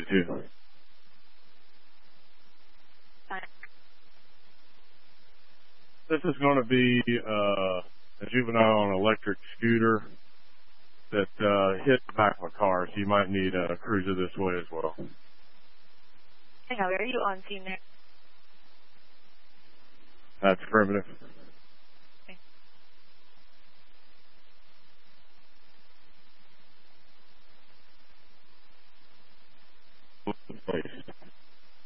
2. Fine. This is going to be a juvenile on an electric scooter that hit the back of a car, so you might need a cruiser this way as well. Hang on, are you on scene there? That's affirmative.